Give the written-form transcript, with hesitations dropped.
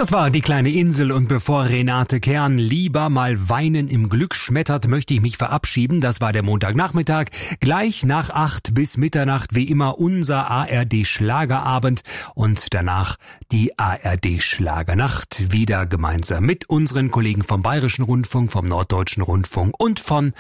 Das war die kleine Insel, und bevor Renate Kern lieber mal Weinen im Glück schmettert, möchte ich mich verabschieden. Das war der Montagnachmittag. Gleich nach 8 bis Mitternacht wie immer unser ARD Schlagerabend und danach die ARD Schlagernacht, wieder gemeinsam mit unseren Kollegen vom Bayerischen Rundfunk, vom Norddeutschen Rundfunk und von